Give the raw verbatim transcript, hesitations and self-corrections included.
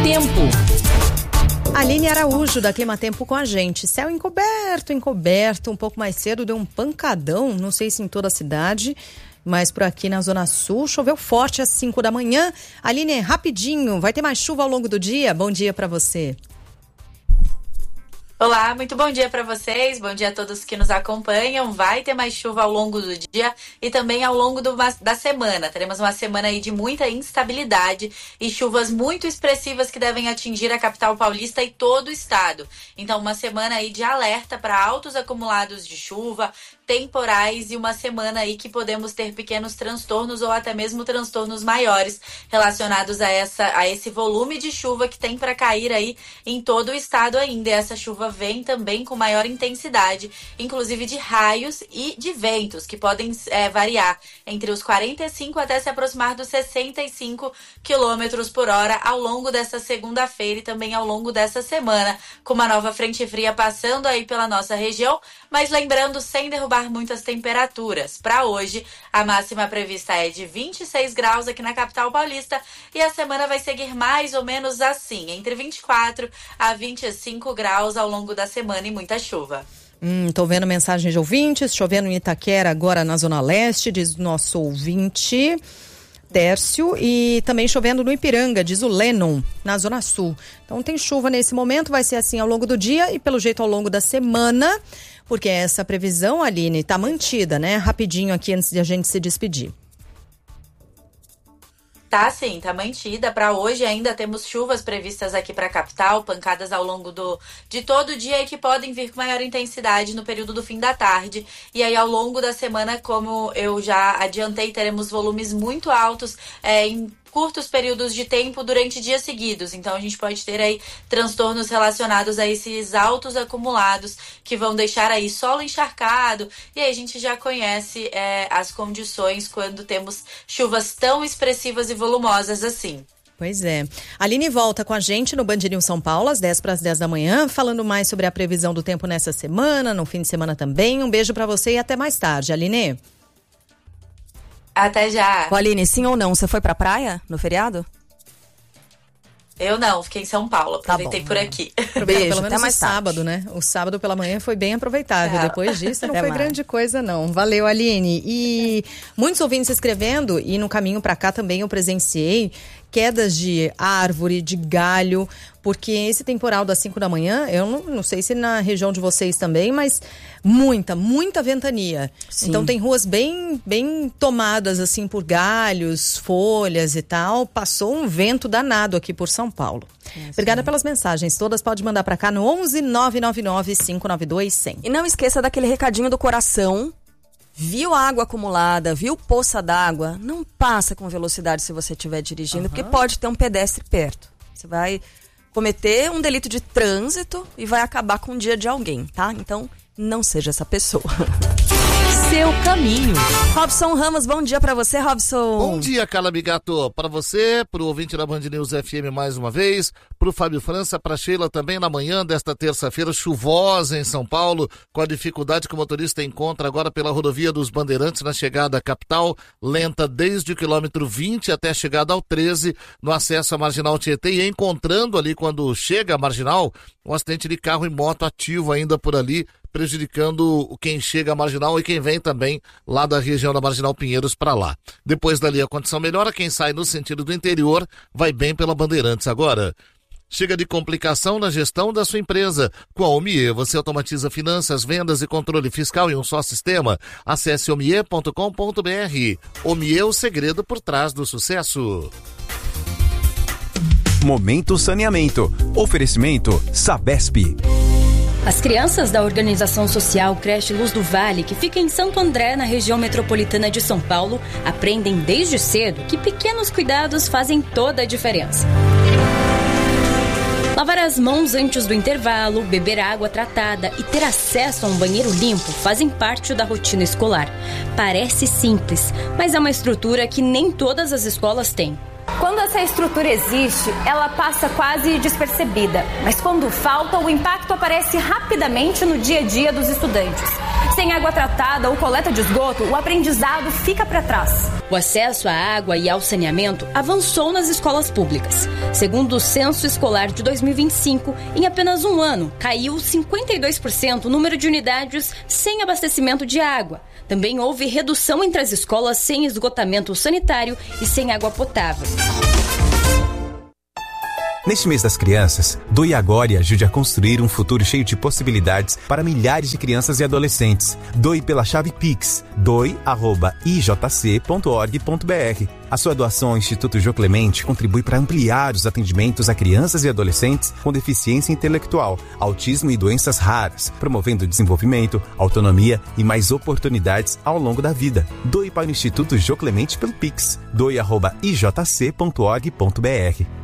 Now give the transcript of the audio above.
Tempo. Aline Araújo, da Clima Tempo, com a gente. Céu encoberto, encoberto. Um pouco mais cedo deu um pancadão, não sei se em toda a cidade, mas por aqui na Zona Sul choveu forte às cinco da manhã. Aline, rapidinho, vai ter mais chuva ao longo do dia? Bom dia para você. Olá, muito bom dia para vocês, bom dia a todos que nos acompanham. Vai ter mais chuva ao longo do dia e também ao longo do, da semana. Teremos uma semana aí de muita instabilidade e chuvas muito expressivas que devem atingir a capital paulista e todo o estado. Então, uma semana aí de alerta para altos acumulados de chuva, temporais e uma semana aí que podemos ter pequenos transtornos ou até mesmo transtornos maiores relacionados a, essa, a esse volume de chuva que tem para cair aí em todo o estado ainda. E essa chuva vem também com maior intensidade, inclusive de raios e de ventos, que podem é, variar entre os quarenta e cinco até se aproximar dos sessenta e cinco quilômetros por hora ao longo dessa segunda-feira e também ao longo dessa semana, com uma nova frente fria passando aí pela nossa região, mas lembrando, sem derrubar muitas temperaturas. Para hoje, a máxima prevista é de vinte e seis graus aqui na capital paulista e a semana vai seguir mais ou menos assim, entre vinte e quatro a vinte e cinco graus ao longo da semana e muita chuva. Hum, tô vendo mensagem de ouvintes, chovendo em Itaquera agora na Zona Leste, diz o nosso ouvinte Tércio, e também chovendo no Ipiranga, diz o Lennon, na Zona Sul. Então tem chuva nesse momento, vai ser assim ao longo do dia e pelo jeito ao longo da semana, porque essa previsão, Aline, tá mantida, né? Rapidinho aqui antes de a gente se despedir. Tá sim, tá mantida. Para hoje ainda temos chuvas previstas aqui para a capital, pancadas ao longo do, de todo o dia e que podem vir com maior intensidade no período do fim da tarde. E aí ao longo da semana, como eu já adiantei, teremos volumes muito altos é, em curtos períodos de tempo durante dias seguidos. Então a gente pode ter aí transtornos relacionados a esses altos acumulados que vão deixar aí solo encharcado. E aí a gente já conhece é, as condições quando temos chuvas tão expressivas e volumosas assim. Pois é. A Aline volta com a gente no Band News São Paulo às dez para as dez da manhã, falando mais sobre a previsão do tempo nessa semana, no fim de semana também. Um beijo para você e até mais tarde, Aline. Até já. Ô, Aline, sim ou não, você foi pra praia no feriado? Eu não, fiquei em São Paulo, aproveitei tá por aqui. Beijo, pelo menos até mais o sábado, né? O sábado pela manhã foi bem aproveitável. É. Depois disso não foi mais. Grande coisa, não. Valeu, Aline. E muitos ouvintes escrevendo, e no caminho pra cá também eu presenciei quedas de árvore, de galho, porque esse temporal das cinco da manhã, eu não, não sei se na região de vocês também, mas muita, muita ventania. Sim. Então tem ruas bem, bem tomadas assim por galhos, folhas e tal. Passou um vento danado aqui por São Paulo. É, obrigada pelas mensagens. Todas pode mandar para cá no onze nove nove nove cinco nove dois cem. E não esqueça daquele recadinho do coração. Viu água acumulada, viu poça d'água, não passa com velocidade se você estiver dirigindo, uhum. porque pode ter um pedestre perto. Você vai cometer um delito de trânsito e vai acabar com o dia de alguém, tá? Então, não seja essa pessoa. Seu caminho. Robson Ramos, bom dia pra você, Robson. Bom dia, Carla Bigato. Pra você, pro ouvinte da Band News F M mais uma vez, pro Fábio França, pra Sheila também na manhã desta terça-feira, chuvosa em São Paulo, com a dificuldade que o motorista encontra agora pela rodovia dos Bandeirantes na chegada à capital, lenta desde o quilômetro vinte até a chegada ao treze, no acesso à Marginal Tietê, e encontrando ali quando chega a Marginal, um acidente de carro e moto ativo ainda por ali, prejudicando quem chega à Marginal e quem vem também lá da região da Marginal Pinheiros para lá. Depois dali a condição melhora, quem sai no sentido do interior vai bem pela Bandeirantes agora. Chega de complicação na gestão da sua empresa. Com a Omie, você automatiza finanças, vendas e controle fiscal em um só sistema. Acesse omie ponto com ponto br. Omie, o segredo por trás do sucesso. Momento Saneamento. Oferecimento Sabesp. As crianças da organização social Creche Luz do Vale, que fica em Santo André, na região metropolitana de São Paulo, aprendem desde cedo que pequenos cuidados fazem toda a diferença. Lavar as mãos antes do intervalo, beber água tratada e ter acesso a um banheiro limpo fazem parte da rotina escolar. Parece simples, mas é uma estrutura que nem todas as escolas têm. Quando essa estrutura existe, ela passa quase despercebida. Mas quando falta, o impacto aparece rapidamente no dia a dia dos estudantes. Sem água tratada ou coleta de esgoto, o aprendizado fica para trás. O acesso à água e ao saneamento avançou nas escolas públicas. Segundo o Censo Escolar de dois mil e vinte e cinco, em apenas um ano, caiu cinquenta e dois por cento o número de unidades sem abastecimento de água. Também houve redução entre as escolas sem esgotamento sanitário e sem água potável. Neste mês das crianças, doe agora e ajude a construir um futuro cheio de possibilidades para milhares de crianças e adolescentes. Doe pela chave Pix, doe arroba i j c ponto org ponto b r. A sua doação ao Instituto Jô Clemente contribui para ampliar os atendimentos a crianças e adolescentes com deficiência intelectual, autismo e doenças raras, promovendo desenvolvimento, autonomia e mais oportunidades ao longo da vida. Doe para o Instituto Jô Clemente pelo Pix, doe arroba i j c ponto org ponto b r.